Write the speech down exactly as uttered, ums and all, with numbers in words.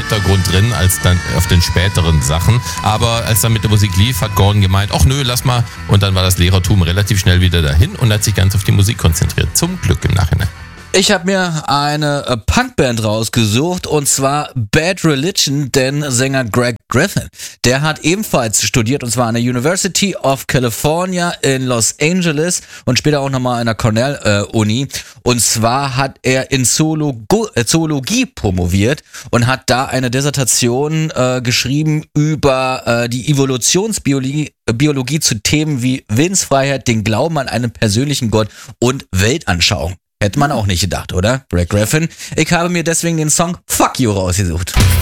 Hintergrund drin als dann auf den späteren Sachen. Aber als dann mit der Musik lief, hat Gordon gemeint, ach nö, lass mal. Und dann war das Lehrertum relativ schnell wieder dahin und hat sich ganz auf die Musik konzentriert. Zum Glück im Nachhinein. Ich habe mir eine Punkband rausgesucht und zwar Bad Religion, denn Sänger Greg Griffin, der hat ebenfalls studiert und zwar an der University of California in Los Angeles und später auch nochmal an der Cornell äh, Uni. Und zwar hat er in Zoologo- äh, Zoologie promoviert und hat da eine Dissertation äh, geschrieben über äh, die Evolutionsbiologie Biologie zu Themen wie Willensfreiheit, den Glauben an einen persönlichen Gott und Weltanschauung. Hätte man auch nicht gedacht, oder? Greg Griffin. Ich habe mir deswegen den Song Fuck You rausgesucht.